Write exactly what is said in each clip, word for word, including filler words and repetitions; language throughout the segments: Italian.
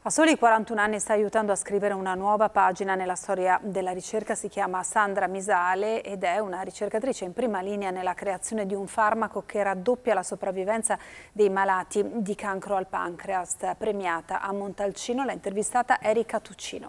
A soli quarantuno anni sta aiutando a scrivere una nuova pagina nella storia della ricerca. Si chiama Sandra Misale ed è una ricercatrice in prima linea nella creazione di un farmaco che raddoppia la sopravvivenza dei malati di cancro al pancreas. Premiata a Montalcino, l'ha intervistata Erika Tuccino.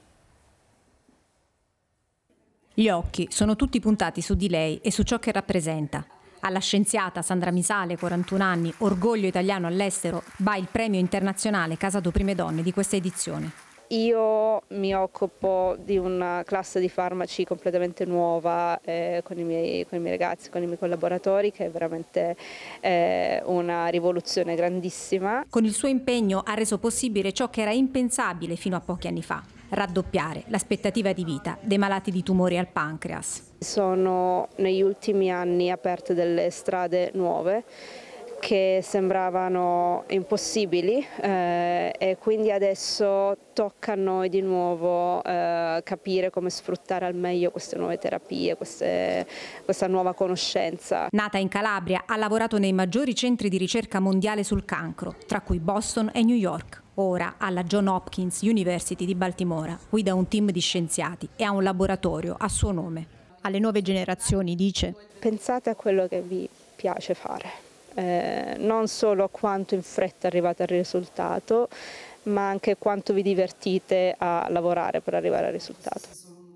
Gli occhi sono tutti puntati su di lei e su ciò che rappresenta. Alla scienziata Sandra Misale, quarantuno anni, orgoglio italiano all'estero, va il premio internazionale Casato Prime Donne di questa edizione. Io mi occupo di una classe di farmaci completamente nuova eh, con, i miei, con i miei ragazzi, con i miei collaboratori, che è veramente eh, una rivoluzione grandissima. Con il suo impegno ha reso possibile ciò che era impensabile fino a pochi anni fa: raddoppiare l'aspettativa di vita dei malati di tumori al pancreas. Sono negli ultimi anni aperte delle strade nuove che sembravano impossibili eh, e quindi adesso tocca a noi di nuovo eh, capire come sfruttare al meglio queste nuove terapie, queste, questa nuova conoscenza. Nata in Calabria, ha lavorato nei maggiori centri di ricerca mondiale sul cancro, tra cui Boston e New York. Ora alla Johns Hopkins University di Baltimora guida un team di scienziati e ha un laboratorio a suo nome. Alle nuove generazioni dice: pensate a quello che vi piace fare. Eh, non solo quanto in fretta arrivate al risultato, ma anche quanto vi divertite a lavorare per arrivare al risultato.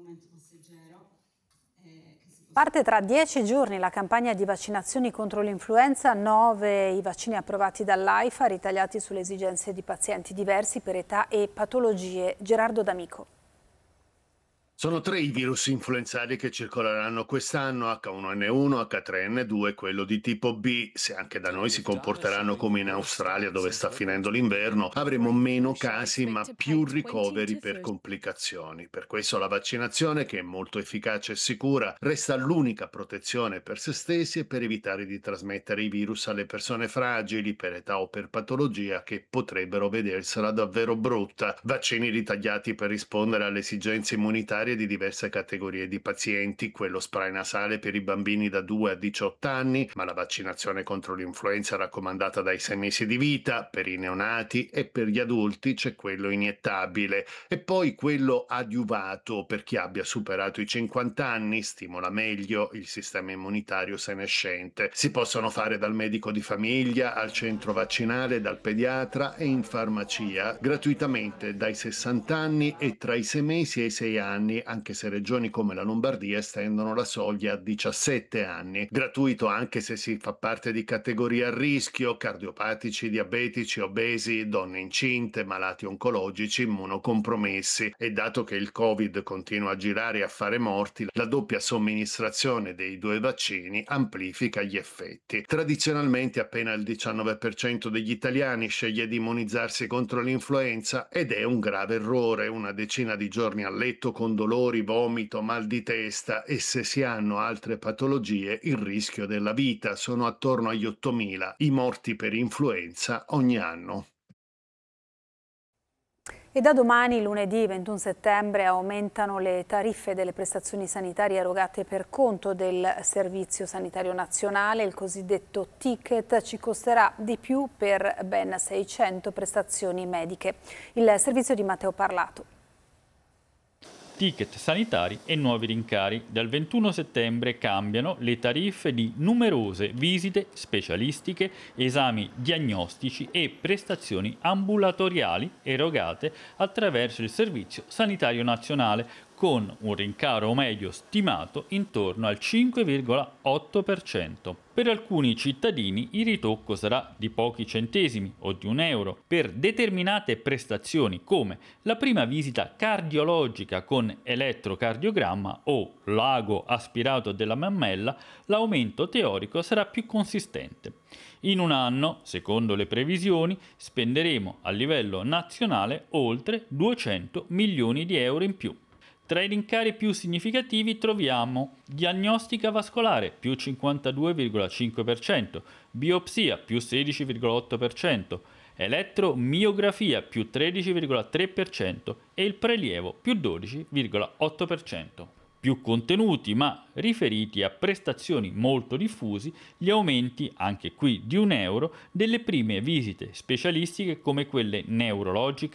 Parte tra dieci giorni la campagna di vaccinazioni contro l'influenza, nove i vaccini approvati dall'AIFA, ritagliati sulle esigenze di pazienti diversi per età e patologie. Gerardo D'Amico. Sono tre i virus influenzali che circoleranno quest'anno, acca uno enne uno, acca tre enne due e quello di tipo B. Se anche da noi si comporteranno come in Australia, dove sta finendo l'inverno, avremo meno casi ma più ricoveri per complicazioni. Per questo la vaccinazione, che è molto efficace e sicura, resta l'unica protezione per se stessi e per evitare di trasmettere i virus alle persone fragili per età o per patologia che potrebbero vedersela davvero brutta. Vaccini ritagliati per rispondere alle esigenze immunitarie di diverse categorie di pazienti, quello spray nasale per i bambini da due a diciotto anni, ma la vaccinazione contro l'influenza raccomandata dai sei mesi di vita, per i neonati, e per gli adulti c'è quello iniettabile, e poi quello adiuvato per chi abbia superato i cinquanta anni, stimola meglio il sistema immunitario senescente. Si possono fare dal medico di famiglia, al centro vaccinale, dal pediatra e in farmacia, gratuitamente dai sessanta anni e tra i sei mesi e i sei anni, anche se regioni come la Lombardia estendono la soglia a diciassette anni. Gratuito anche se si fa parte di categorie a rischio: cardiopatici, diabetici, obesi, donne incinte, malati oncologici, immunocompromessi. E dato che il Covid continua a girare e a fare morti, la doppia somministrazione dei due vaccini amplifica gli effetti. Tradizionalmente appena il diciannove per cento degli italiani sceglie di immunizzarsi contro l'influenza, ed è un grave errore. Una decina di giorni a letto con dolori, vomito, mal di testa, e se si hanno altre patologie il rischio della vita. Sono attorno agli ottomila i morti per influenza ogni anno. E da domani, lunedì ventuno settembre, aumentano le tariffe delle prestazioni sanitarie erogate per conto del Servizio Sanitario Nazionale. Il cosiddetto ticket ci costerà di più per ben seicento prestazioni mediche. Il servizio di Matteo Parlato. Ticket sanitari e nuovi rincari. Dal ventuno settembre cambiano le tariffe di numerose visite specialistiche, esami diagnostici e prestazioni ambulatoriali erogate attraverso il Servizio Sanitario Nazionale, con un rincaro medio stimato intorno al cinque virgola otto per cento. Per alcuni cittadini il ritocco sarà di pochi centesimi o di un euro. Per determinate prestazioni, come la prima visita cardiologica con elettrocardiogramma o l'ago aspirato della mammella, l'aumento teorico sarà più consistente. In un anno, secondo le previsioni, spenderemo a livello nazionale oltre duecento milioni di euro in più. Tra i rincari più significativi troviamo diagnostica vascolare più cinquantadue virgola cinque per cento, biopsia più sedici virgola otto per cento, elettromiografia più tredici virgola tre per cento e il prelievo più dodici virgola otto per cento. Più contenuti, ma riferiti a prestazioni molto diffusi, gli aumenti, anche qui di un euro, delle prime visite specialistiche come quelle neurologiche,